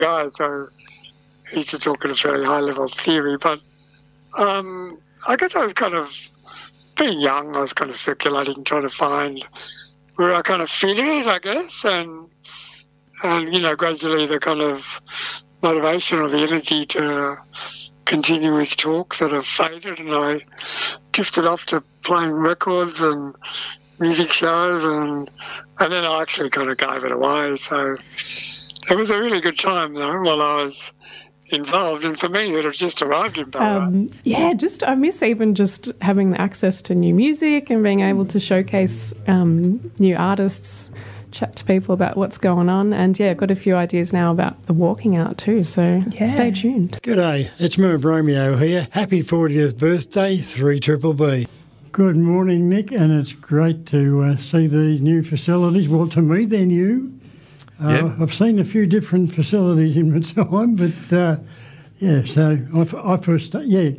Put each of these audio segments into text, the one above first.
guy, so he used to talk at a very high level of theory. But I guess I was kind of, being young, I was kind of circulating, trying to find where I kind of fit in, I guess, and gradually the kind of motivation or the energy to continue with talk sort of faded, and I drifted off to playing records and music shows, and then I actually kind of gave it away. So it was a really good time, though, while I was involved, and for me, it had just arrived in Ballarat. I miss even just having the access to new music and being able to showcase new artists, chat to people about what's going on, and I've got a few ideas now about the walking out too, so stay tuned. G'day, it's Merv Romeo here. Happy 40th birthday, 3BBB. Good morning, Nick, and it's great to see these new facilities. Well, to me, they're new. I've seen a few different facilities in my time, but so I first,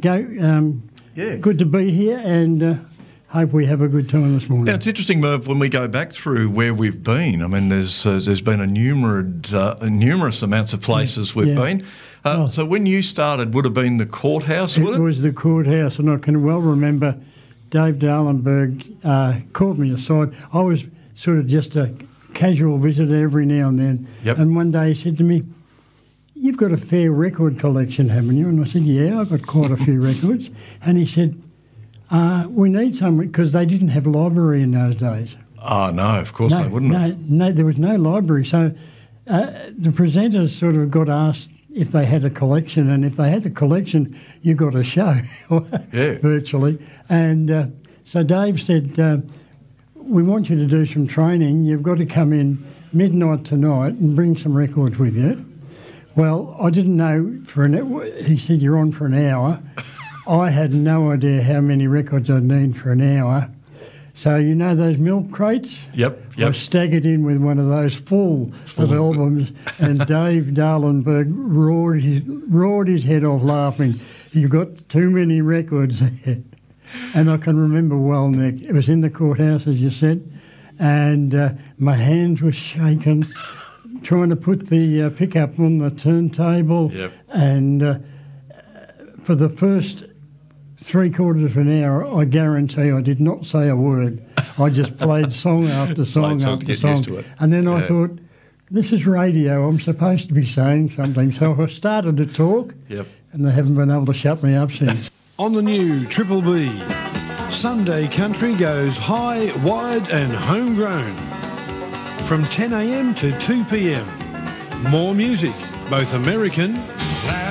good to be here, and hope we have a good time this morning. Yeah, it's interesting, Merv, when we go back through where we've been. I mean, there's been numerous amounts of places we've been. So when you started, would have been the courthouse, would it? It was the courthouse, and I can well remember Dave Darlenberg called me aside. I was sort of just a casual visitor every now and then. Yep. And one day he said to me, "You've got a fair record collection, haven't you?" And I said, "Yeah, I've got quite a few records." And he said, "We need some," because they didn't have a library in those days. Oh, no, of course they wouldn't have. No, there was no library. So the presenters sort of got asked if they had a collection, and if they had a collection, you got a show, virtually. And so Dave said, "We want you to do some training. You've got to come in midnight tonight and bring some records with you." Well, I didn't know he said, "You're on for an hour." I had no idea how many records I'd need for an hour. So you know those milk crates? Yep. I staggered in with one of those full of albums, and Dave Darlenberg roared his head off laughing. "You've got too many records there." And I can remember well, Nick, it was in the courthouse, as you said, and my hands were shaking, trying to put the pickup on the turntable. Yep. And for the first 3/4 of an hour, I guarantee I did not say a word. I just played song after song after song. Used to it. And then I thought, this is radio, I'm supposed to be saying something. So I started to talk, and they haven't been able to shut me up since. On the new Triple B, Sunday Country goes high, wide and homegrown. From 10 a.m. to 2 p.m. More music, both American